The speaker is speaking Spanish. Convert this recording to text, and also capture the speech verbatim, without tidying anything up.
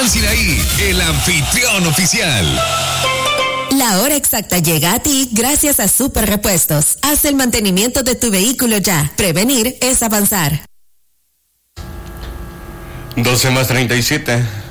Raúl Sinaí, el anfitrión oficial. La hora exacta llega a ti gracias a Super Repuestos. Haz el mantenimiento de tu vehículo ya. Prevenir es avanzar. doce más treinta y siete.